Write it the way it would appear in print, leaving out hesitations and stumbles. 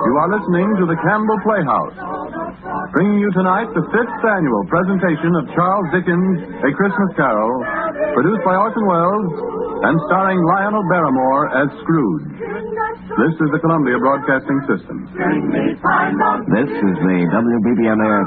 You are listening to the Campbell Playhouse, bringing you tonight the 5th annual presentation of Charles Dickens' A Christmas Carol, produced by Orson Welles and starring Lionel Barrymore as Scrooge. This is the Columbia Broadcasting System. This is the WBBM